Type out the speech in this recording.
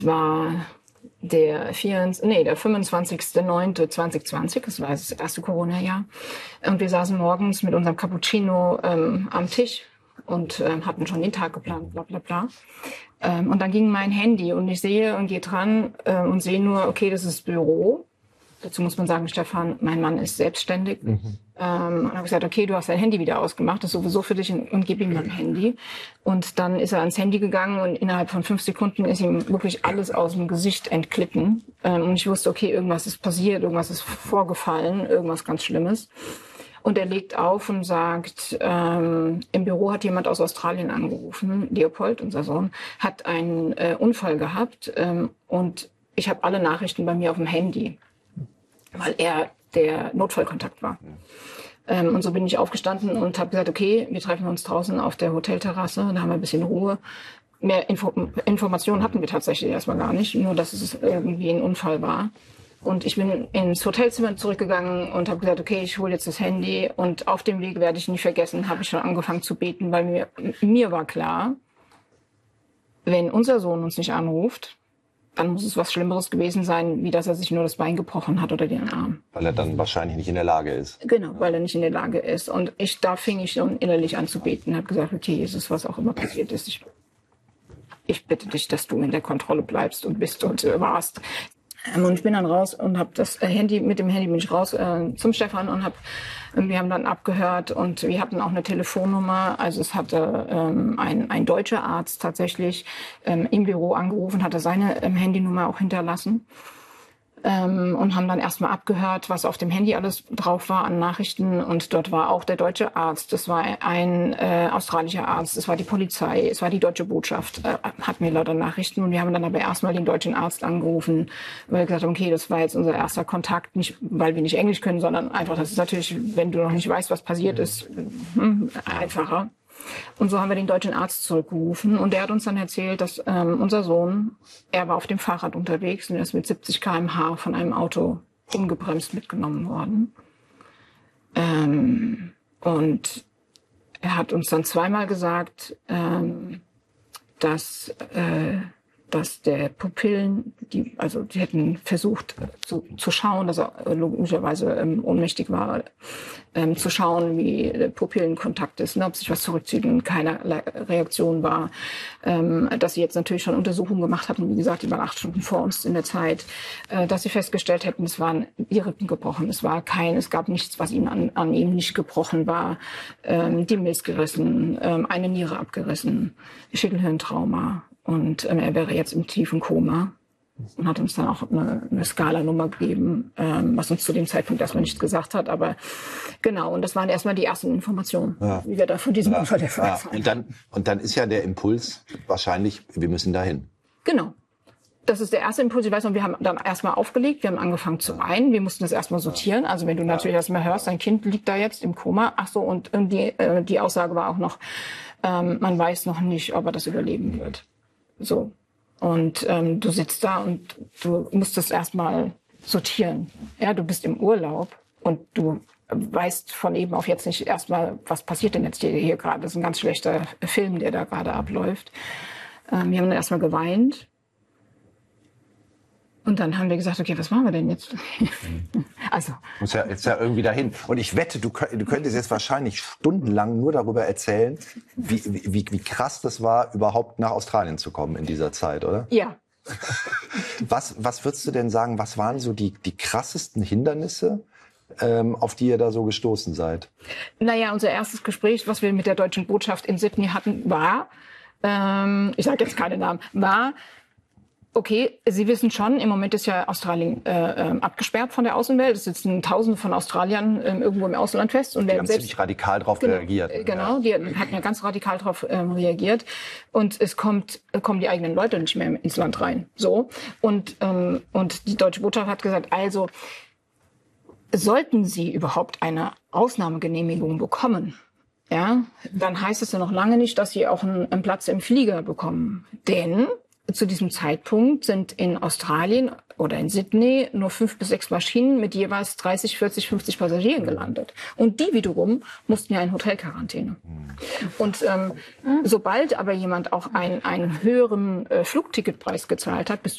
War der 25.09.2020, das war das erste Corona-Jahr. Und wir saßen morgens mit unserem Cappuccino am Tisch und hatten schon den Tag geplant, bla bla bla. Und dann ging mein Handy und ich sehe und gehe dran und sehe nur, okay, das ist das Büro. Dazu muss man sagen, Stefan, mein Mann ist selbstständig. Und habe gesagt, okay, du hast dein Handy wieder ausgemacht, das ist sowieso für dich und gib ihm mein Handy. Und dann ist er ans Handy gegangen und innerhalb von 5 Sekunden ist ihm wirklich alles aus dem Gesicht entglitten. Und ich wusste, okay, irgendwas ist passiert, irgendwas ist vorgefallen, irgendwas ganz Schlimmes. Und er legt auf und sagt, im Büro hat jemand aus Australien angerufen, Leopold, unser Sohn, hat einen Unfall gehabt und ich habe alle Nachrichten bei mir auf dem Handy, weil er der Notfallkontakt war. Und so bin ich aufgestanden und habe gesagt, okay, wir treffen uns draußen auf der Hotelterrasse, da haben wir ein bisschen Ruhe. Mehr Informationen hatten wir tatsächlich erstmal gar nicht, nur dass es irgendwie ein Unfall war. Und ich bin ins Hotelzimmer zurückgegangen und habe gesagt, okay, ich hole jetzt das Handy. Und auf dem Weg, werde ich nie vergessen, habe ich schon angefangen zu beten, weil mir war klar, wenn unser Sohn uns nicht anruft, dann muss es was Schlimmeres gewesen sein, wie dass er sich nur das Bein gebrochen hat oder den Arm. Weil er dann wahrscheinlich nicht in der Lage ist. Genau, weil er nicht in der Lage ist. Und da fing ich schon innerlich an zu beten, habe gesagt, okay, Jesus, was auch immer passiert ist, ich bitte dich, dass du in der Kontrolle bleibst und bist und warst. Und ich bin dann raus und habe mit dem Handy bin ich raus zum Stefan und wir haben dann abgehört und wir hatten auch eine Telefonnummer. Also es hatte ein deutscher Arzt tatsächlich im Büro angerufen, hatte seine Handynummer auch hinterlassen. Und haben dann erstmal abgehört, was auf dem Handy alles drauf war an Nachrichten. Und dort war auch der deutsche Arzt, das war ein australischer Arzt, es war die Polizei, es war die deutsche Botschaft, hatten wir lauter Nachrichten. Und wir haben dann aber erstmal den deutschen Arzt angerufen, weil wir gesagt haben, okay, das war jetzt unser erster Kontakt, nicht weil wir nicht Englisch können, sondern einfach, das ist natürlich, wenn du noch nicht weißt, was passiert ist, einfacher. Und so haben wir den deutschen Arzt zurückgerufen und der hat uns dann erzählt, dass unser Sohn, er war auf dem Fahrrad unterwegs und er ist mit 70 km/h von einem Auto ungebremst mitgenommen worden. Und er hat uns dann zweimal gesagt, dass der Pupillen, die hätten versucht zu schauen, dass er logischerweise ohnmächtig war, zu schauen, wie der Pupillenkontakt ist, ob sich was zurückzieht und keine Reaktion war. Dass sie jetzt natürlich schon Untersuchungen gemacht hatten, wie gesagt, die waren 8 Stunden vor uns in der Zeit, dass sie festgestellt hätten, es waren die Rippen gebrochen, es gab nichts, was ihnen an ihm nicht gebrochen war, die Milz gerissen, eine Niere abgerissen, Schädelhirntrauma. Und er wäre jetzt im tiefen Koma und hat uns dann auch eine Skalanummer gegeben, was uns zu dem Zeitpunkt erstmal nichts gesagt hat. Aber genau, und das waren erstmal die ersten Informationen, wie wir da von diesem Unfall erfahren haben. Und dann ist ja der Impuls wahrscheinlich, wir müssen dahin. Genau. Das ist der erste Impuls. Ich weiß noch, wir haben dann erstmal aufgelegt, wir haben angefangen zu weinen, wir mussten das erstmal sortieren. Also wenn du natürlich erstmal hörst, dein Kind liegt da jetzt im Koma. Ach so, und die Aussage war auch noch, man weiß noch nicht, ob er das überleben wird. So. Und du sitzt da und du musst das erstmal sortieren. Ja, du bist im Urlaub und du weißt von eben auf jetzt nicht erstmal, was passiert denn jetzt hier gerade. Das ist ein ganz schlechter Film, der da gerade abläuft. Wir haben dann erstmal geweint. Und dann haben wir gesagt, okay, was machen wir denn jetzt? Also. Muss ja jetzt irgendwie dahin. Und ich wette, du könntest jetzt wahrscheinlich stundenlang nur darüber erzählen, wie krass das war, überhaupt nach Australien zu kommen in dieser Zeit, oder? Ja. Was würdest du denn sagen, was waren so die krassesten Hindernisse, auf die ihr da so gestoßen seid? Naja, unser erstes Gespräch, was wir mit der deutschen Botschaft in Sydney hatten, war, ich sage jetzt keine Namen, war, okay, Sie wissen schon, im Moment ist ja Australien abgesperrt von der Außenwelt. Es sitzen Tausende von Australiern irgendwo im Ausland fest. Und die haben ziemlich radikal darauf reagiert. Genau, die hatten ja ganz radikal darauf reagiert. Und es kommen die eigenen Leute nicht mehr ins Land rein. So. Und die deutsche Botschaft hat gesagt, also sollten Sie überhaupt eine Ausnahmegenehmigung bekommen, ja, dann heißt es ja noch lange nicht, dass Sie auch einen Platz im Flieger bekommen. Denn zu diesem Zeitpunkt sind in Australien oder in Sydney nur 5 bis 6 Maschinen mit jeweils 30, 40, 50 Passagieren gelandet. Und die wiederum mussten ja in Hotelquarantäne. Und sobald aber jemand auch einen höheren Flugticketpreis gezahlt hat, bis